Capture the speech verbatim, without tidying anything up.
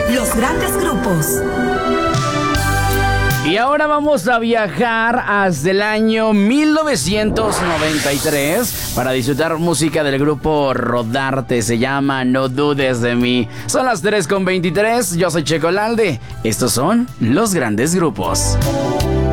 Los grandes grupos. Y ahora vamos a viajar hasta el año mil novecientos noventa y tres para disfrutar música del grupo Rodarte. Se llama No Dudes de Mí. Son las tres con veintitrés. Yo soy Checo Lalde. Estos son los grandes grupos.